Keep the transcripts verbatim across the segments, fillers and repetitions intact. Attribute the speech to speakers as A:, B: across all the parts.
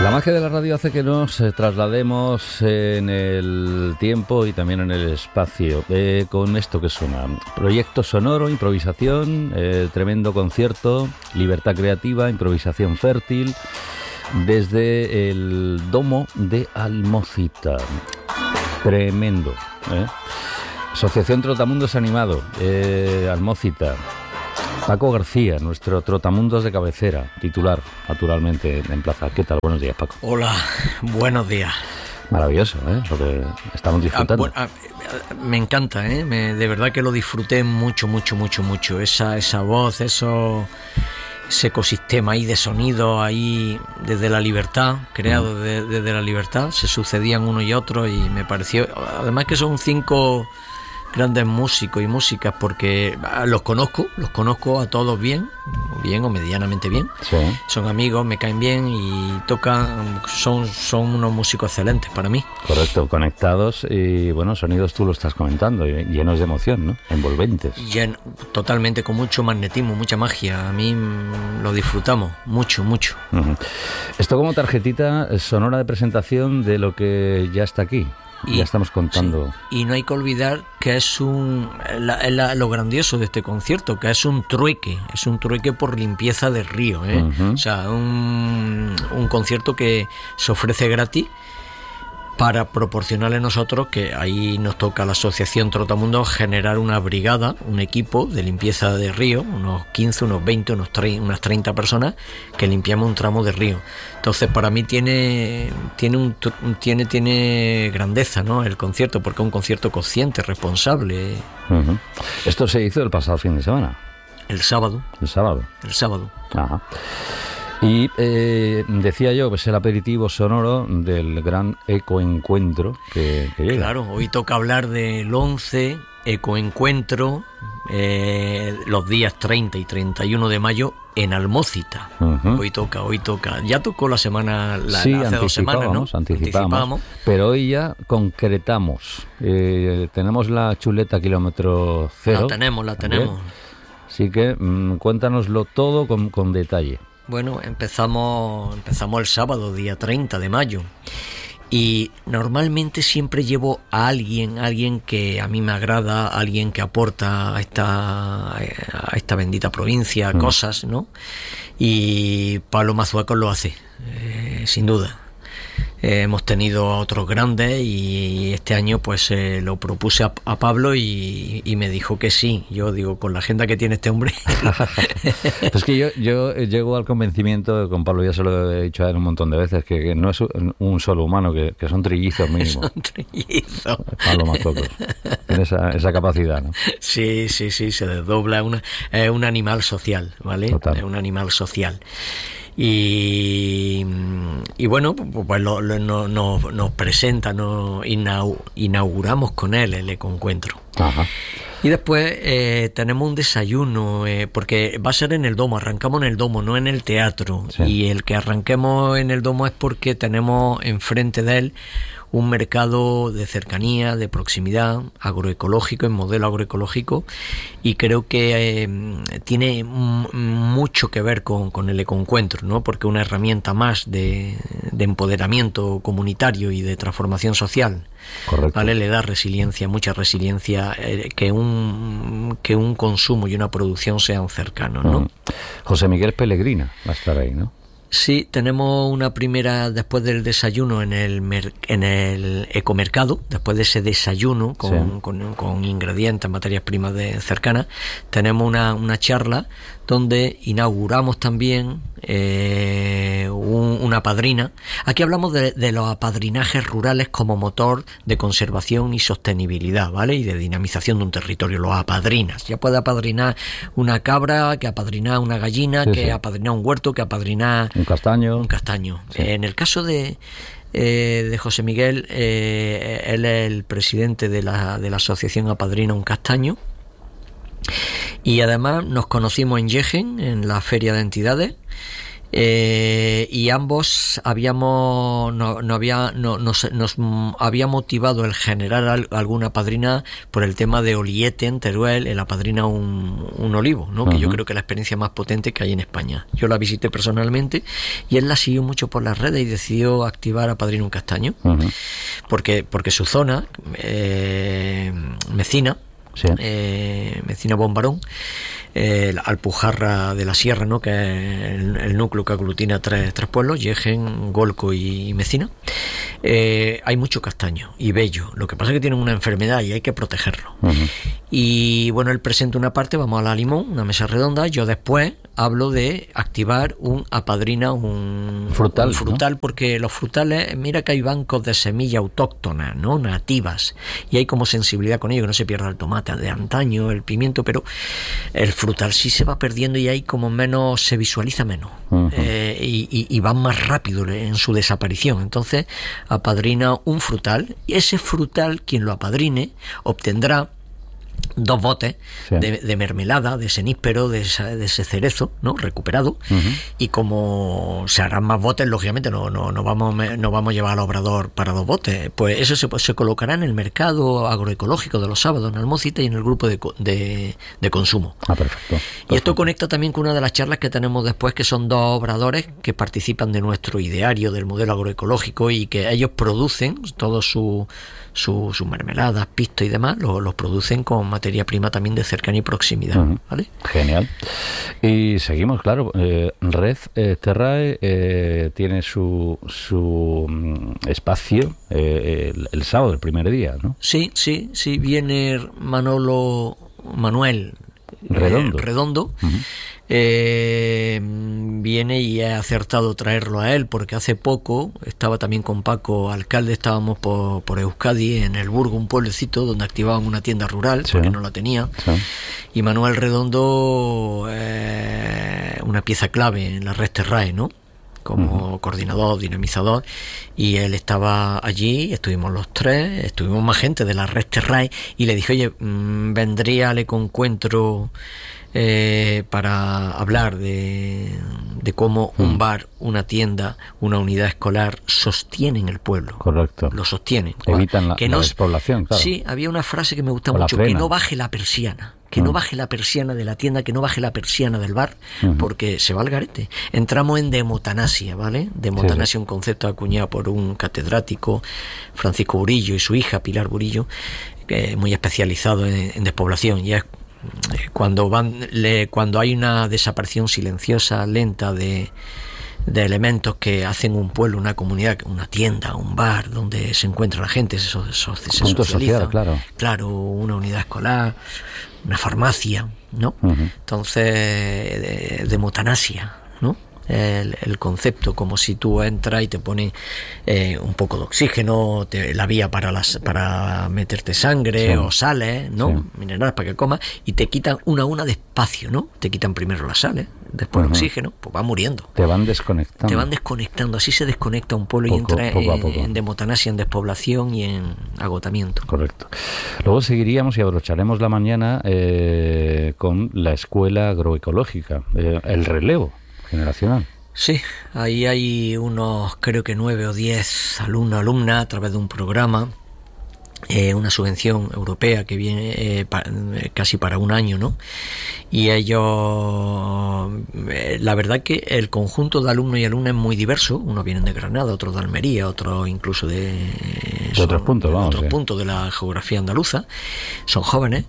A: La magia de la radio hace que nos eh, traslademos en el tiempo y también en el espacio, eh, con esto que suena. Proyecto sonoro, improvisación, eh, tremendo concierto, libertad creativa, improvisación fértil, desde el Domo de Almócita. Tremendo, ¿eh? Asociación Trotamundos Animado, eh, Almócita. Paco García, nuestro trotamundos de cabecera, titular, naturalmente, en Plaza. ¿Qué tal? Buenos días, Paco.
B: Hola, buenos días.
A: Maravilloso, ¿eh? Lo que estamos disfrutando.
B: Ah, bueno, ah, me encanta, ¿eh? Me, de verdad que lo disfruté mucho, mucho, mucho, mucho. Esa, esa voz, eso, ese ecosistema ahí de sonido, ahí desde la libertad, creado mm. de, desde la libertad, se sucedían uno y otro y me pareció, además que son cinco grandes músicos y músicas, porque los conozco, los conozco a todos bien, bien o medianamente bien.
A: Sí.
B: Son amigos, me caen bien y tocan, son, son unos músicos excelentes para mí.
A: Correcto, conectados y bueno, sonidos tú lo estás comentando, llenos de emoción, ¿no? Envolventes.
B: Llen, totalmente, con mucho magnetismo, mucha magia. A mí lo disfrutamos mucho, mucho.
A: Uh-huh. Esto como tarjetita sonora de presentación de lo que ya está aquí. Y, ya estamos contando.
B: Sí, y no hay que olvidar que es un la, la, lo grandioso de este concierto, que es un trueque, es un trueque por limpieza de río, ¿eh? Uh-huh. O sea, un, un concierto que se ofrece gratis para proporcionarle a nosotros, que ahí nos toca a la Asociación Trotamundos generar una brigada, un equipo de limpieza de río, unos quince, unos veinte, unos treinta, unas treinta personas que limpiamos un tramo de río. Entonces, para mí tiene tiene un tiene tiene grandeza, ¿no? El concierto, porque es un concierto consciente, responsable.
A: Uh-huh. Esto se hizo el pasado fin de semana.
B: El sábado.
A: El sábado.
B: El sábado.
A: Ajá. Y eh, decía yo, pues el aperitivo sonoro del gran ecoencuentro que, que llega.
B: Claro, hoy toca hablar del once ecoencuentro, eh, los días treinta y treinta y uno de mayo en Almócita. Uh-huh. Hoy toca, hoy toca. Ya tocó la semana, la,
A: sí,
B: hace dos semanas, ¿no?
A: Anticipamos, anticipamos, pero hoy ya concretamos. Eh, tenemos la chuleta kilómetro cero.
B: La tenemos, la tenemos.
A: Bien. Así que mmm, cuéntanoslo todo con, con detalle.
B: Bueno, empezamos empezamos el sábado, día treinta de mayo, y normalmente siempre llevo a alguien, alguien que a mí me agrada, alguien que aporta a esta, a esta bendita provincia mm. cosas, ¿no? Y Pablo Mazuaco lo hace, eh, sin duda. Eh, hemos tenido a otros grandes y este año pues eh, lo propuse a, a Pablo y, y me dijo que sí. Yo digo, con la agenda que tiene este hombre.
A: Es que yo, yo llego al convencimiento, con Pablo ya se lo he dicho a él un montón de veces, que, que no es un solo humano, que, que son trillizos mínimo.
B: Son trillizos.
A: Pablo Mazocos. Tiene esa, esa capacidad, ¿no?
B: Sí, sí, sí, se desdobla. Es una, es un animal social, ¿vale?
A: Total.
B: Es un animal social. Y, y bueno, pues lo, lo, no, no, nos presenta, nos inauguramos con él el ecoencuentro.
A: Ajá.
B: Y después eh, tenemos un desayuno, eh, porque va a ser en el Domo, arrancamos en el Domo, no en el teatro. Sí. Y el que arranquemos en el Domo es porque tenemos enfrente de él un mercado de cercanía, de proximidad, agroecológico, en modelo agroecológico, y creo que eh, tiene m- mucho que ver con, con el ecoencuentro, ¿no? Porque es una herramienta más de, de empoderamiento comunitario y de transformación social.
A: Correcto.
B: ¿Vale? Le da resiliencia, mucha resiliencia, eh, que un que un consumo y una producción sean cercanos, ¿no?
A: Mm. José Miguel Pellegrina va a estar ahí, ¿no?
B: Sí, tenemos una primera después del desayuno en el mer, en el ecomercado, después de ese desayuno con, sí. con, con ingredientes, materias primas de cercanas, tenemos una, una charla donde inauguramos también eh, un, una padrina. Aquí hablamos de, de los apadrinajes rurales como motor de conservación y sostenibilidad, ¿vale? Y de dinamización de un territorio, los apadrinas. Ya puede apadrinar una cabra, que apadrinar una gallina, sí, que sí. apadrinar un huerto, que apadrinar
A: un castaño.
B: Un castaño.
A: Sí.
B: Eh, en el caso de eh, de José Miguel, eh, él es el presidente de la, de la asociación Apadrina un Castaño. Y además nos conocimos en Yegen, en la Feria de Entidades, Eh, y ambos habíamos no, no había no, nos, nos había motivado el generar al, alguna padrina por el tema de Oliete en Teruel, en la padrina un, un olivo, ¿no? Uh-huh. Que yo creo que es la experiencia más potente que hay en España. Yo la visité personalmente y él la siguió mucho por las redes y decidió activar a Padrina un Castaño, uh-huh. porque porque su zona, eh, Mecina, sí. eh, Mecina Bombarón, eh, Alpujarra de la Sierra, ¿no? Que es el, el núcleo que aglutina tres, tres pueblos, Yegen, Golco y Mecina. Eh, hay mucho castaño y bello. Lo que pasa es que tienen una enfermedad y hay que protegerlo. Uh-huh. Y bueno, él presenta una parte, vamos a la Limón, una mesa redonda. Yo después hablo de activar un apadrina, un frutal, un frutal, ¿no? Porque los frutales, mira que hay bancos de semillas autóctonas, ¿no? Nativas, y hay como sensibilidad con ello, que no se pierda el tomate de antaño, el pimiento, pero el frutal sí se va perdiendo y hay como menos, se visualiza menos, uh-huh. eh, y, y, y va más rápido en su desaparición. Entonces apadrina un frutal y ese frutal, quien lo apadrine, obtendrá dos botes, sí. de, de mermelada, de ese níspero, de, esa, de ese cerezo, ¿no? Recuperado, uh-huh. y como se harán más botes, lógicamente no, no, no, vamos, no vamos a llevar al obrador para dos botes, pues eso se, se colocará en el mercado agroecológico de los sábados en Almócita y en el grupo de, de, de consumo.
A: Ah, perfecto. perfecto.
B: Y esto conecta también con una de las charlas que tenemos después, que son dos obradores que participan de nuestro ideario del modelo agroecológico y que ellos producen todos sus su, su mermeladas, pistos y demás, los, los producen con materia prima también de cercanía y proximidad. Uh-huh. ¿Vale?
A: Genial. Y seguimos, claro. Eh, Red eh, Terrae eh, tiene su, su um, espacio eh, el, el sábado, el primer día, ¿no?
B: Sí, sí, sí. Viene Manolo, Manuel
A: Redondo.
B: Eh, Redondo. Uh-huh. Eh, viene y he acertado traerlo a él porque hace poco estaba también con Paco Alcalde, estábamos por, por Euskadi, en el Burgo, un pueblecito donde activaban una tienda rural, sí. porque no la tenía, sí. y Manuel Redondo, eh, una pieza clave en la Red Terrae, ¿no? Como uh-huh. coordinador, dinamizador, y él estaba allí, estuvimos los tres, estuvimos más gente de la Red Terrae, y le dije, oye, mmm, vendría al Ecoencuentro eh, para hablar de, de cómo uh-huh. un bar, una tienda, una unidad escolar sostienen el pueblo.
A: Correcto.
B: Lo sostienen.
A: Evitan la,
B: que
A: la
B: no,
A: despoblación, claro.
B: Sí, había una frase que me gusta mucho, que no baje la persiana. Que no baje la persiana de la tienda, que no baje la persiana del bar, uh-huh. porque se va al garete. Entramos en demotanasia, ¿vale? Demotanasia, sí, sí. un concepto acuñado por un catedrático, Francisco Burillo, y su hija, Pilar Burillo, que es muy especializado en, en despoblación. Y es cuando, van, le, cuando hay una desaparición silenciosa, lenta de... de elementos que hacen un pueblo, una comunidad, una tienda, un bar, donde se encuentra la gente, se, se, se
A: Punto
B: socializa,
A: social, claro.
B: claro, una unidad escolar, una farmacia, ¿no? Uh-huh. Entonces, de, de motanasia, ¿no? El, el concepto, como si tú entras y te pones eh, un poco de oxígeno, te, la vía para las para meterte sangre, sí. o sales, ¿no? Sí. Minerales para que comas, y te quitan una a una de espacio, ¿no? Te quitan primero las sales, después uh-huh. el oxígeno, pues va muriendo.
A: Te van desconectando.
B: Te van desconectando, así se desconecta un pueblo, poco, y entra poco en, en demotanasia, en despoblación y en agotamiento.
A: Correcto. Luego seguiríamos y abrocharemos la mañana eh, con la escuela agroecológica, eh, el relevo generacional.
B: Sí, ahí hay unos, creo que nueve o diez alumnos, alumnas, a través de un programa, eh, una subvención europea que viene eh, pa, casi para un año, ¿no? Y ellos, eh, la verdad que el conjunto de alumnos y alumnas es muy diverso. Unos vienen de Granada, otros de Almería, otros incluso de,
A: de son, otros puntos,
B: de
A: vamos,
B: otros
A: sí.
B: puntos de la geografía andaluza. Son jóvenes.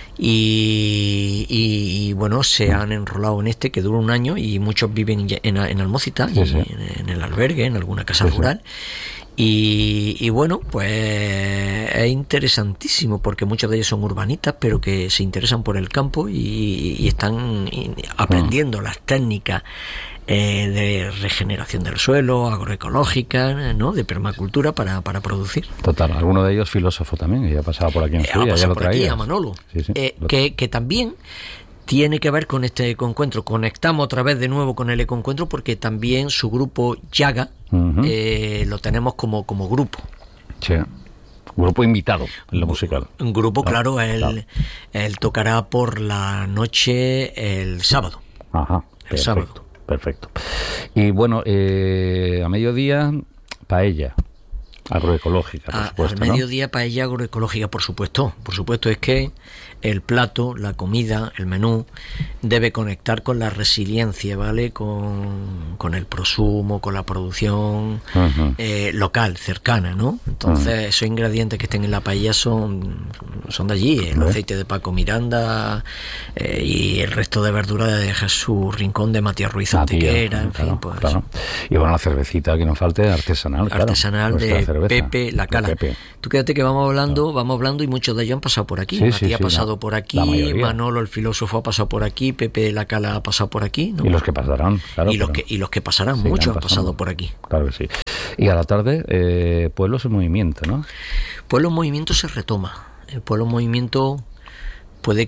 B: Y, y, y bueno, se han enrolado en este que dura un año, y muchos viven en, en Almócita, sí, sí. En, en el albergue, en alguna casa sí, rural. Sí. Y, y bueno, pues es interesantísimo porque muchos de ellos son urbanitas, pero que se interesan por el campo y, y están aprendiendo uh-huh. las técnicas Eh, de regeneración del suelo, agroecológica, ¿no? De permacultura para, para producir.
A: Total, alguno de ellos filósofo también, que ya pasaba por aquí en su
B: eh,
A: día, ya lo
B: por
A: traía.
B: Aquí, a Manolo,
A: sí, sí,
B: eh,
A: lo...
B: que, que también tiene que ver con este encuentro. Conectamos otra vez de nuevo con el ecoencuentro porque también su grupo Yaga uh-huh. eh, lo tenemos como, como grupo.
A: Sí. Grupo invitado en lo musical.
B: Un grupo,
A: no,
B: claro, él,
A: claro,
B: él tocará por la noche el sábado.
A: Ajá,
B: el sábado.
A: Perfecto. Y bueno, eh, a mediodía, paella. Agroecológica, por
B: a,
A: supuesto,
B: al mediodía, ¿no? Paella agroecológica, por supuesto. Por supuesto, es que el plato, la comida, el menú, debe conectar con la resiliencia, ¿vale? Con, con el prosumo, con la producción uh-huh. eh, local, cercana, ¿no? Entonces, uh-huh. esos ingredientes que estén en la paella son, son de allí. El uh-huh. aceite de Paco Miranda eh, y el resto de verduras de Jesús Rincón, de Matías Ruiz Antequera, en
A: claro,
B: fin, pues...
A: Claro. Y bueno, la cervecita que nos falte, artesanal,
B: Artesanal,
A: claro,
B: de
A: cerveza.
B: Pepe La Cala.
A: Pepe.
B: Tú quédate que vamos hablando, claro. vamos hablando y muchos de ellos han pasado por aquí.
A: Sí,
B: Matías
A: sí, sí,
B: ha pasado
A: la,
B: por aquí, Manolo el filósofo ha pasado por aquí, Pepe La Cala ha pasado por aquí, ¿no?
A: Y los que pasarán, claro.
B: Y los que y los que pasarán, sí, muchos han pasado por aquí.
A: Claro que sí. Y a la tarde, eh, Pueblos en Movimiento, ¿no?
B: Pueblos en Movimiento se retoma. El Pueblo en Movimiento puede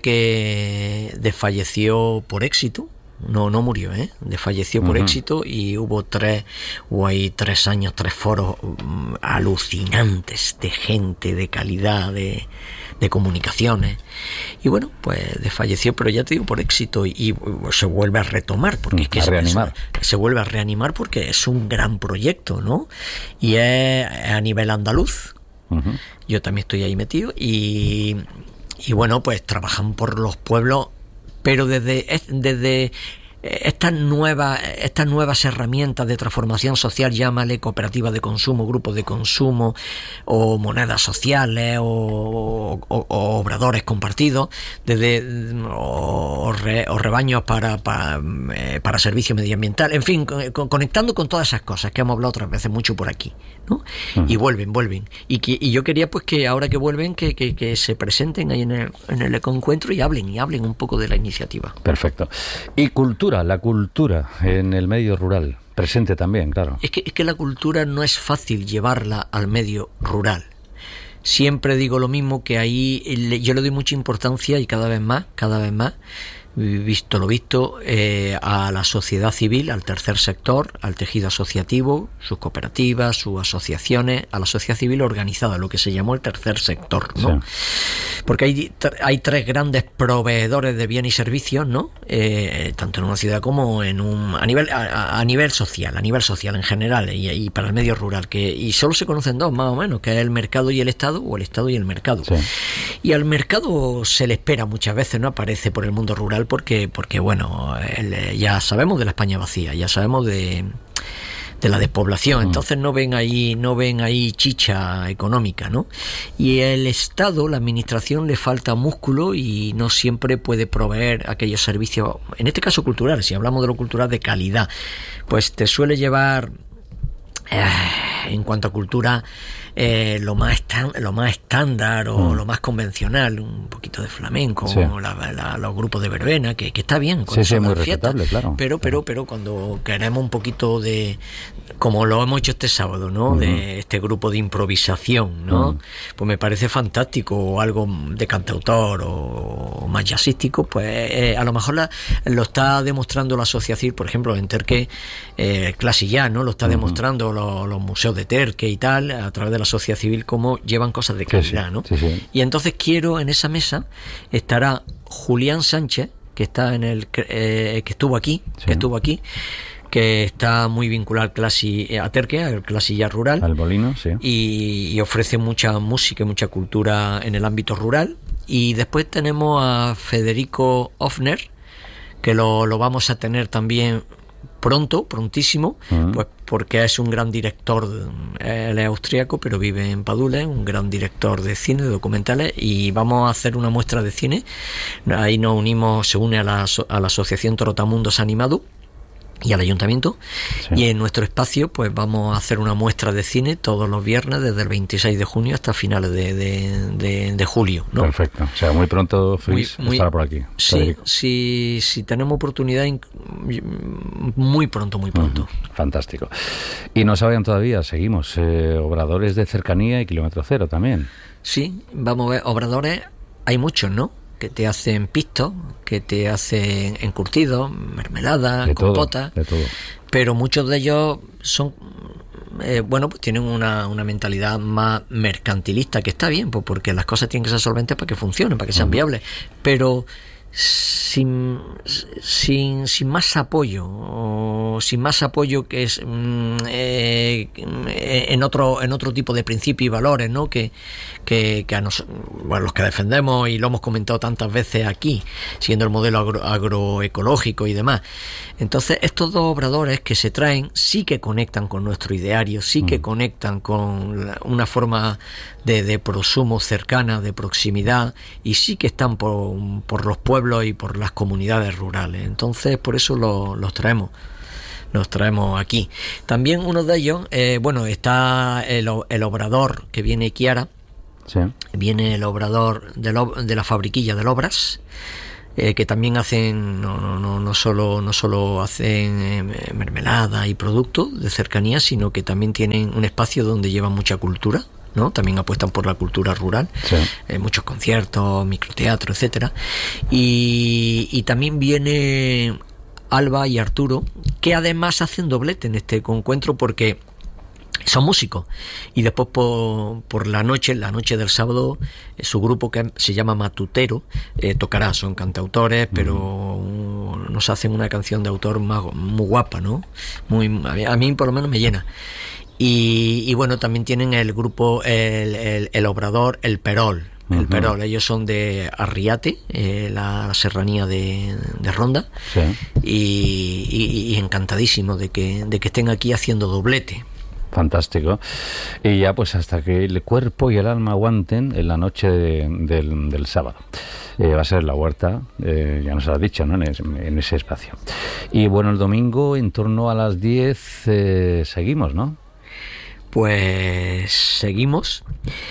B: que desfalleció por éxito. No, no murió, ¿eh? Desfalleció por uh-huh. éxito y hubo tres, hubo ahí tres años, tres foros um, alucinantes de gente, de calidad, de, de comunicaciones. Y bueno, pues desfalleció, pero ya te digo, por éxito y, y se vuelve a retomar, porque uh, es que
A: a
B: se,
A: reanimar.
B: Se, se vuelve a reanimar porque es un gran proyecto, ¿no? Y es a nivel andaluz. Uh-huh. Yo también estoy ahí metido y, y bueno, pues trabajan por los pueblos, pero desde, desde estas nuevas, estas nuevas herramientas de transformación social, llámale cooperativas de consumo, grupos de consumo, o monedas sociales, o, o, o obradores compartidos, desde o, re, o rebaños para, para, eh, para servicio medioambiental, en fin, con, conectando con todas esas cosas que hemos hablado otras veces mucho por aquí, ¿no? Uh-huh. Y vuelven, vuelven. Y, que, y yo quería pues que ahora que vuelven, que, que, que se presenten ahí en el, en el ecoencuentro y hablen, y hablen un poco de la iniciativa.
A: Perfecto. Y cultura. La cultura en el medio rural, presente también, claro.
B: Es que, es que la cultura no es fácil llevarla al medio rural. Siempre digo lo mismo, que ahí yo le doy mucha importancia y cada vez más, cada vez más, visto lo visto, eh, a la sociedad civil, al tercer sector, al tejido asociativo, sus cooperativas, sus asociaciones, a la sociedad civil organizada, lo que se llamó el tercer sector, ¿no? Sí. Porque hay, hay tres grandes proveedores de bienes y servicios, ¿no? Eh, tanto en una ciudad como en un a nivel a, a nivel social, a nivel social en general y, y para el medio rural, que y solo se conocen dos más o menos, que es el mercado y el Estado, o el Estado y el mercado. Sí. Y al mercado se le espera muchas veces, no aparece por el mundo rural porque porque bueno, el, ya sabemos de la España vacía, ya sabemos de de la despoblación, entonces no ven ahí no ven ahí chicha económica, ¿no? Y el Estado, la administración, le falta músculo y no siempre puede proveer aquellos servicios, en este caso culturales, si hablamos de lo cultural de calidad, pues te suele llevar eh, en cuanto a cultura eh, lo más estan, lo más estándar o mm. lo más convencional, un poquito de flamenco, sí. la, la, los grupos de verbena, que, que está bien,
A: sí, sí, muy respetable, claro.
B: Pero, pero, pero cuando queremos un poquito de, como lo hemos hecho este sábado, ¿no? Uh-huh. De este grupo de improvisación, ¿no? Uh-huh. Pues me parece fantástico, o algo de cantautor o más jazzístico, pues eh, a lo mejor la, lo está demostrando la asociación, por ejemplo, en Terque, eh, Clasillá, ¿no? Lo está uh-huh. demostrando los, los museos de Terque y tal, a través de la sociedad civil, cómo llevan cosas de calidad, sí, sí, ¿no? Sí, sí. Y entonces quiero, en esa mesa estará Julián Sánchez, que está en el eh, que estuvo aquí, sí. que estuvo aquí, que está muy vinculado al clasi, a Terque, al Clasillá rural,
A: al Molino, sí.
B: y, y ofrece mucha música y mucha cultura en el ámbito rural. Y después tenemos a Federico Hofner, que lo, lo vamos a tener también pronto, prontísimo, uh-huh. pues porque es un gran director, él es austríaco pero vive en Padula, un gran director de cine, de documentales, y vamos a hacer una muestra de cine. Ahí nos unimos, se une a la, a la asociación Trotamundos Animado y al ayuntamiento, sí. y en nuestro espacio pues vamos a hacer una muestra de cine todos los viernes desde el veintiséis de junio hasta finales de, de, de, de julio, ¿no?
A: Perfecto, o sea, muy pronto Fris muy, muy, estará por aquí.
B: Sí, sí, si tenemos oportunidad, muy pronto, muy pronto.
A: Uh-huh. Fantástico. Y no saben todavía, seguimos, eh, obradores de cercanía y kilómetro cero también.
B: Sí, vamos a ver, obradores hay muchos, ¿no? Que te hacen pistos, que te hacen encurtidos, mermeladas, compotas,
A: de todo.
B: Pero muchos de ellos son, eh, bueno, pues tienen una, una mentalidad más mercantilista, que está bien, pues porque las cosas tienen que ser solventes para que funcionen, para que sean uh-huh. viables, pero sin, sin, sin más apoyo, o sin más apoyo que es eh, en otro en otro tipo de principios y valores, ¿no? que, que, que a nos, bueno, los que defendemos y lo hemos comentado tantas veces aquí, siendo el modelo agro, agroecológico y demás. Entonces estos dos obradores que se traen sí que conectan con nuestro ideario, sí que mm. conectan con una forma de, de prosumo cercana, de proximidad, y sí que están por, por los pueblos y por las comunidades rurales. Entonces por eso lo, los traemos los traemos aquí. También uno de ellos, eh, bueno, está el, el obrador que viene Kiara. Sí. Viene el obrador de, lo, de la fabriquilla del Obras, eh, que también hacen no no no no solo no solo hacen eh, mermelada y productos de cercanía, sino que también tienen un espacio donde llevan mucha cultura, ¿no? También apuestan por la cultura rural, sí. eh, muchos conciertos, microteatro, etcétera. Y, y también viene Alba y Arturo, que además hacen doblete en este encuentro porque son músicos, y después por, por la noche, la noche del sábado, eh, su grupo, que se llama Matutero, eh, tocará. Son cantautores, pero uh, nos hacen una canción de autor más, muy guapa, ¿no? Muy, a mí, a mí por lo menos me llena. Y, y bueno, también tienen el grupo, el, el, el obrador, el Perol. El uh-huh. Perol, ellos son de Arriate, eh, la serranía de, de Ronda, sí. y, y, y encantadísimo de que, de que estén aquí haciendo doblete.
A: Fantástico. Y ya pues hasta que el cuerpo y el alma aguanten en la noche de, del, del sábado. Eh, va a ser en la huerta, eh, ya nos lo has dicho, ¿no? En, es, en ese espacio. Y bueno, el domingo en torno a las diez eh, seguimos, ¿no?
B: Pues seguimos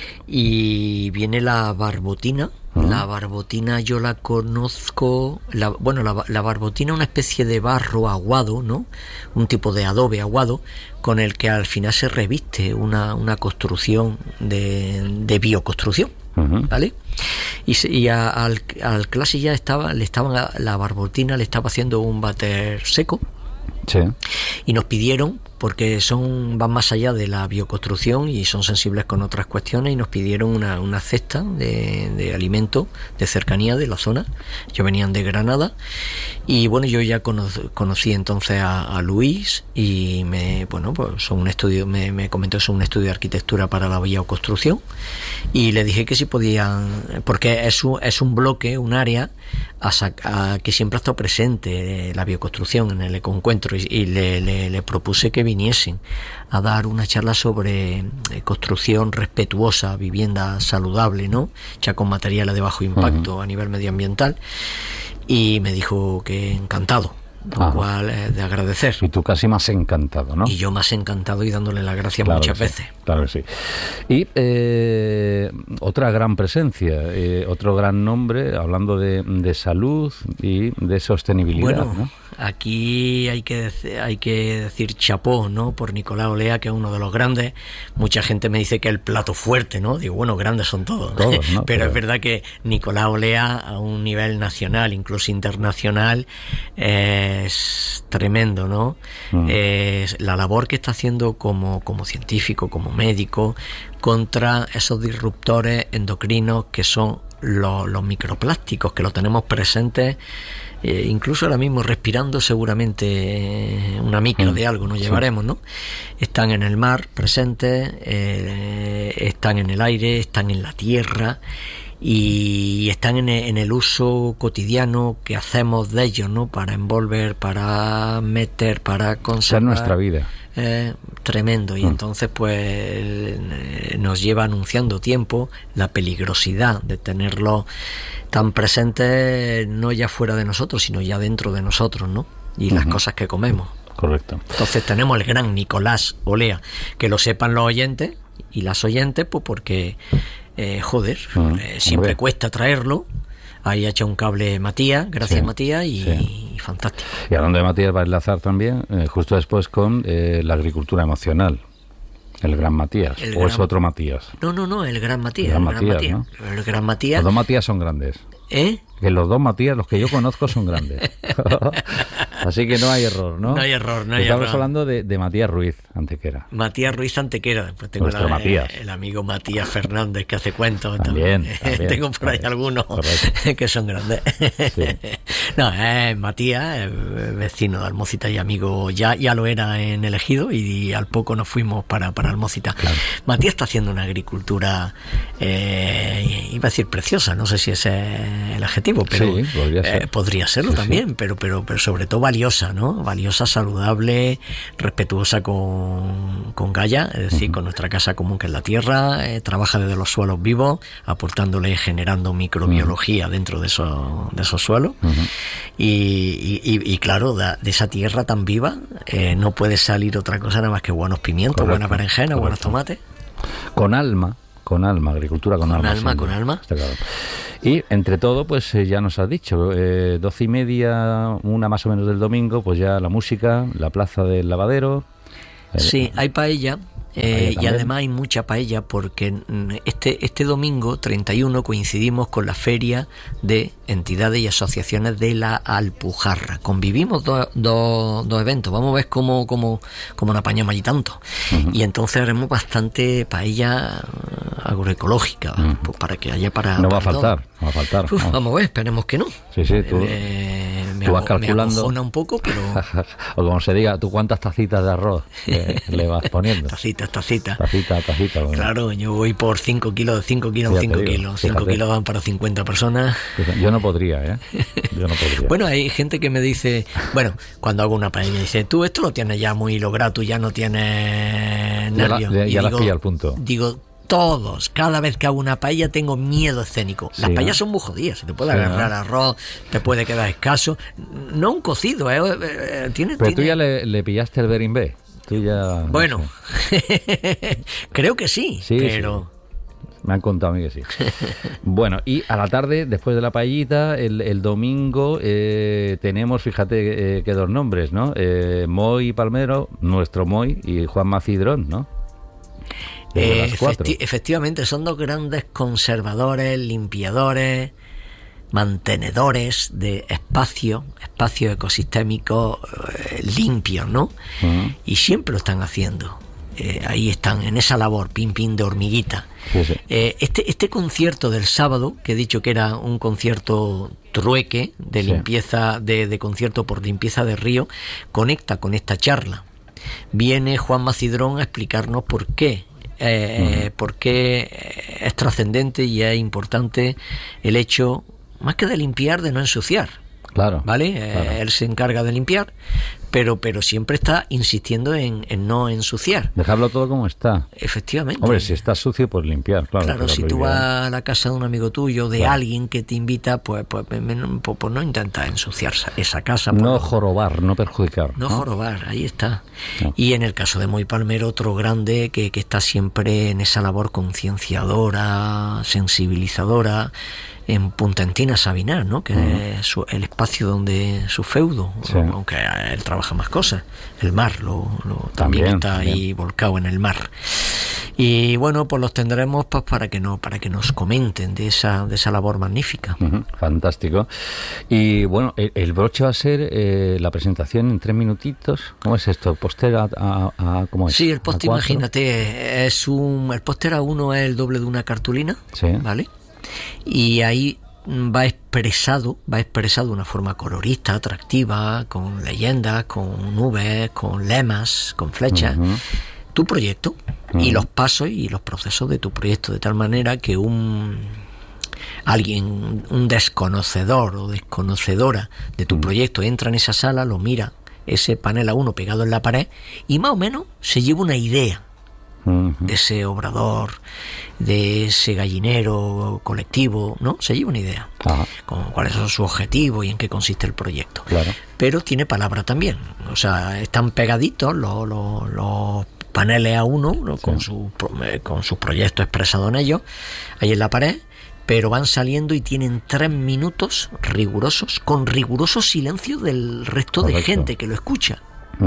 B: y viene la barbotina. Uh-huh. La barbotina yo la conozco, la, bueno, la, la barbotina es una especie de barro aguado, ¿no? Un tipo de adobe aguado con el que al final se reviste una, una construcción de, de bioconstrucción, uh-huh. ¿vale? Y, y a, al, al clase ya estaba, le estaban, la barbotina le estaba haciendo un váter seco. Sí. Y nos pidieron, porque son van más allá de la bioconstrucción y son sensibles con otras cuestiones, y nos pidieron una, una cesta de, de alimento de cercanía de la zona. Ellos venían de Granada y bueno, yo ya conocí, conocí entonces a, a Luis, y me bueno pues son un estudio me, me comentó son un estudio de arquitectura para la bioconstrucción, y le dije que si podían, porque es un, es un bloque, un área a, a, que siempre ha estado presente la bioconstrucción en el ecoencuentro, y, y le, le, le propuse que viniesen a dar una charla sobre eh, construcción respetuosa, vivienda saludable, ¿no? Ya con materiales de bajo impacto uh-huh. a nivel medioambiental, y me dijo que encantado, lo ah. cual es de agradecer.
A: Y tú casi más encantado, ¿no?
B: Y yo más encantado y dándole las gracias claro muchas veces.
A: Sí, claro que sí. Y eh, otra gran presencia, eh, otro gran nombre, hablando de, de salud y de sostenibilidad,
B: bueno,
A: ¿no?
B: Aquí hay que decir, hay que decir chapó, ¿no? Por Nicolás Olea, que es uno de los grandes. Mucha gente me dice que el plato fuerte, ¿no? Digo, bueno, grandes son todos, todos ¿no? Pero, Pero es verdad que Nicolás Olea, a un nivel nacional, incluso internacional, es tremendo, ¿no? Uh-huh. Es la labor que está haciendo como, como científico, como médico, contra esos disruptores endocrinos que son los, los microplásticos, que los tenemos presentes. Eh, incluso ahora mismo respirando seguramente eh, una micro de algo nos llevaremos, ¿no? Están en el mar presentes, eh, están en el aire, están en la tierra, y están en el, en el uso cotidiano que hacemos de ellos, ¿no? Para envolver, para meter, para conservar.
A: Es nuestra vida.
B: Eh, tremendo, y mm. entonces pues eh, nos lleva anunciando tiempo la peligrosidad de tenerlo tan presente, no ya fuera de nosotros, sino ya dentro de nosotros, ¿no? Y uh-huh. las cosas que comemos.
A: Correcto.
B: Entonces tenemos el gran Nicolás Olea, que lo sepan los oyentes y las oyentes, pues porque eh, joder, uh-huh. eh, siempre cuesta traerlo. Ahí ha hecho un cable Matías, gracias sí, Matías, y, sí. y fantástico.
A: Y hablando de Matías, va a enlazar también, eh, justo después, con eh, la agricultura emocional. El gran Matías, el o gran... es otro Matías.
B: No, no, no, el gran Matías.
A: El gran
B: el gran
A: Matías,
B: Matías,
A: ¿no?
B: El gran Matías.
A: Los dos Matías son grandes.
B: ¿Eh?
A: Que los dos Matías, los que yo conozco, son grandes. Así que no hay error, ¿no?
B: No hay error, no hay
A: Estamos
B: error.
A: hablando de, de Matías Ruiz Antequera.
B: Matías Ruiz Antequera. Después tengo
A: Nuestro
B: la,
A: Matías.
B: El, el amigo Matías Fernández que hace cuentos.
A: También, también.
B: Tengo por ahí algunos
A: Correcto.
B: que son grandes.
A: Sí.
B: No, es Matías, es vecino de Almócita y amigo, ya, ya lo era en el Ejido y al poco nos fuimos para, para Almócita.
A: Claro.
B: Matías está haciendo una agricultura, eh, iba a decir preciosa, no sé si ese es el adjetivo, pero
A: Sí, podría ser.
B: eh, podría serlo
A: Sí,
B: también,
A: sí.
B: Pero, pero, pero sobre todo valiosa, ¿no? Valiosa, saludable, respetuosa con, con Gaia, es decir, uh-huh. con nuestra casa común que es la tierra, eh, trabaja desde los suelos vivos, aportándole, generando microbiología uh-huh. dentro de esos, de esos suelos. Uh-huh. Y, y, y claro, de, de esa tierra tan viva eh, no puede salir otra cosa nada más que buenos pimientos, correcto, buenas berenjenas, correcto. buenos tomates.
A: Con alma. Con alma, agricultura con, con alma.
B: alma con alma,
A: con alma. Y entre todo, pues eh, ya nos has dicho, eh, doce y media, una más o menos del domingo, pues ya la música, la plaza del lavadero.
B: Eh, sí, hay paella. Eh, y además hay mucha paella porque este, este domingo treinta y uno coincidimos con la feria de entidades y asociaciones de la Alpujarra. Convivimos dos do, do eventos, vamos a ver cómo, cómo, cómo nos apañamos allí tanto. Uh-huh. Y entonces haremos bastante paella agroecológica, uh-huh. pues para que haya para...
A: No
B: para
A: va a faltar,
B: todo.
A: no va a faltar.
B: Uf,
A: no.
B: Vamos a ver, esperemos que no.
A: Sí, sí, tú,
B: eh, me
A: tú vas
B: hago,
A: calculando.
B: Me un poco, pero...
A: o como se diga, ¿tú cuántas tacitas de arroz eh, le vas poniendo?
B: Tacitas, tacitas.
A: Tacita, tacita. Bueno.
B: Claro, yo voy por cinco kilos, cinco kilos, ya cinco kilos. cinco kilos van para cincuenta personas.
A: Yo no podría, ¿eh? Yo no podría.
B: Bueno, hay gente que me dice, bueno, cuando hago una paella, dice, tú esto lo tienes ya muy logrado, tú ya no tienes nervios.
A: Ya, la, ya, ya
B: digo,
A: las pilla al punto.
B: Digo, todos, cada vez que hago una paella tengo miedo escénico. Las sí, paellas ¿no? son muy jodidas, se te puede sí, agarrar ¿no? arroz, te puede quedar escaso. No un cocido, ¿eh? eh tiene,
A: Pero
B: tiene...
A: tú ya le, le pillaste el berimbé. Tú ya,
B: bueno,
A: no sé.
B: creo que sí,
A: sí
B: pero...
A: Sí. Me han contado a mí que sí. Bueno, y a la tarde, después de la paellita, el, el domingo, eh, tenemos, fíjate, eh, que dos nombres, ¿no? Eh, Moy Palmero, nuestro Moy, y Juan Macidrón, ¿no?
B: Eh, efecti- efectivamente, son dos grandes conservadores, limpiadores, mantenedores de espacio, espacio ecosistémico eh, limpios, ¿no? Uh-huh. Y siempre lo están haciendo. Eh, ahí están, en esa labor, pim pim de hormiguita. Sí, sí. Eh, este, este concierto del sábado, que he dicho que era un concierto trueque de limpieza, sí. de, de concierto por limpieza de río, conecta con esta charla. Viene Juan Macidrón a explicarnos por qué. Eh, uh-huh. por qué es trascendente y es importante el hecho, más que de limpiar, de no ensuciar.
A: Claro.
B: ¿Vale?
A: Claro.
B: Eh, él se encarga de limpiar, pero, pero siempre está insistiendo en, en no ensuciar.
A: Dejarlo todo como está.
B: Efectivamente.
A: Hombre, si está sucio, pues limpiar, claro.
B: Claro, si tú vas a la casa de un amigo tuyo, de
A: claro.
B: alguien que te invita, pues, pues, pues, pues no intenta ensuciar esa casa.
A: No
B: pues,
A: jorobar, no perjudicar.
B: No,
A: no
B: jorobar, ahí está.
A: No.
B: Y en el caso de Moy Palmero, otro grande que, que está siempre en esa labor concienciadora, sensibilizadora, en Puntentina Sabinar, ¿no? Que uh-huh. es su, el espacio donde su feudo, sí. aunque él trabaja más cosas, el mar lo, lo también, también está también. ahí volcado en el mar. Y bueno, pues los tendremos pues para que no para que nos comenten de esa de esa labor magnífica.
A: Uh-huh. Fantástico. Y bueno, el, el broche va a ser eh, la presentación en tres minutitos. ¿Cómo es esto? ¿Póster a, a, a cómo es?
B: Sí, el póster, imagínate, es un el póster a uno es el doble de una cartulina, sí. ¿vale? Y ahí va expresado, va expresado de una forma colorista, atractiva, con leyendas, con nubes, con lemas, con flechas, uh-huh. tu proyecto uh-huh. y los pasos y los procesos de tu proyecto, de tal manera que un alguien, un desconocedor o desconocedora de tu uh-huh. proyecto entra en esa sala, lo mira, ese panel a uno pegado en la pared y más o menos se lleva una idea de ese obrador, de ese gallinero colectivo, ¿no? Se lleva una idea Ajá. con cuáles son sus objetivos y en qué consiste el proyecto.
A: Claro.
B: Pero tiene palabra también, o sea, están pegaditos los, los, los paneles a uno, ¿no? Sí. con su con sus proyectos expresados en ellos, ahí en la pared, pero van saliendo y tienen tres minutos rigurosos, con riguroso silencio del resto Correcto. de gente que lo escucha.
A: Uh-huh.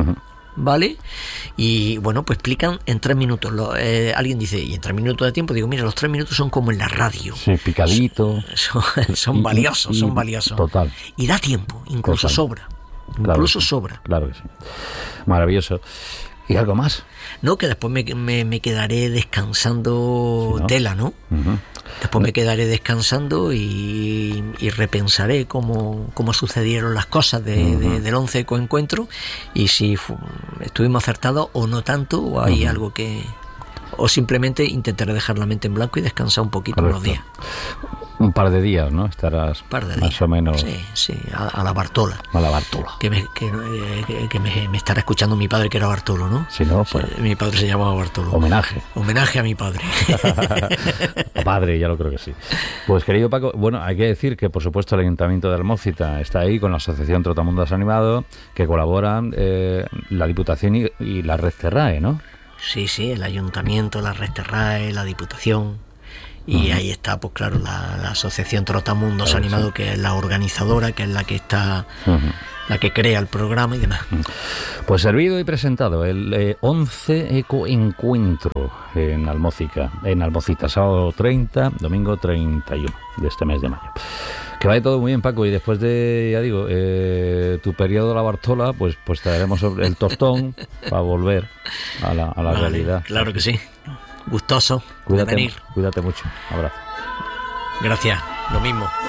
B: ¿vale? Y bueno, pues explican en tres minutos. Lo, eh, alguien dice, ¿y en tres minutos de tiempo? Digo, mira, los tres minutos son como en la radio.
A: Sí, picadito.
B: Son, son y, valiosos, y, son valiosos.
A: Total.
B: Y da tiempo, incluso total. sobra.
A: Claro
B: incluso
A: que sí,
B: sobra.
A: Claro que sí. Maravilloso. ¿Y algo más?
B: No, que después me, me, me quedaré descansando, sí, ¿no? Tela, ¿no? Uh-huh. Después me quedaré descansando y, y repensaré cómo, cómo sucedieron las cosas de, uh-huh. de, del once coencuentro y si fu, estuvimos acertados o no tanto, o hay uh-huh. algo que... O simplemente intentaré dejar la mente en blanco y descansar un poquito. Correcto. Unos días.
A: Un par de días, ¿no? Estarás
B: par de
A: más
B: días.
A: o menos...
B: Sí, sí, a, a la Bartola.
A: A la Bartola.
B: Que, me, que, que, que me, me estará escuchando mi padre, que era Bartolo, ¿no?
A: Si no, pues...
B: Sí, mi padre se llamaba Bartolo.
A: Homenaje.
B: Homenaje a mi padre.
A: A padre, ya lo creo que sí. Pues, querido Paco, bueno, hay que decir que, por supuesto, el Ayuntamiento de Almócita está ahí con la Asociación Trotamundos Animado, que colaboran eh, la Diputación y, y la Red Terrae, ¿no?
B: Sí, sí, el Ayuntamiento, la Red Terrae, la Diputación... Y uh-huh. ahí está, pues claro, la, la Asociación Trotamundos claro, Animado, sí. que es la organizadora, que es la que está, uh-huh. la que crea el programa y demás.
A: Uh-huh. Pues servido y presentado el eh, once Ecoencuentro en Almócita, en Almócita, sábado treinta, domingo treinta y uno de este mes de mayo. Que vaya todo muy bien, Paco, y después de, ya digo, eh, tu periodo de la Bartola, pues, pues traeremos el tostón para volver a la, a la vale, realidad.
B: Claro que sí. Gustoso
A: cuídate,
B: de venir.
A: Cuídate mucho. Abrazo.
B: Gracias. Lo mismo.